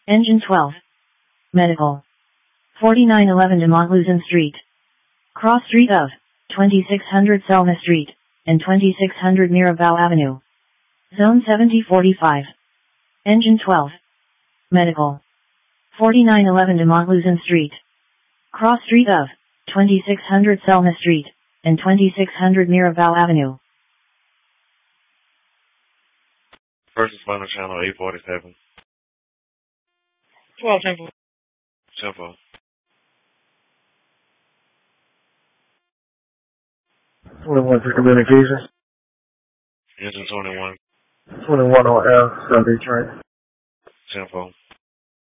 Engine 12. Medical. 4911 de Montluzen Street. Cross street of 2600 Selma Street and 2600 Mirabeau Avenue. Zone 7045. Engine 12. Medical. 4911 de Montluzen Street. Cross street of 2600 Selma Street and 2600 Mirabeau Avenue. First responder channel 847. 12 Temple. Tempo. 21 for communications. Engine 21. 21 on L, South Detroit. Tempo.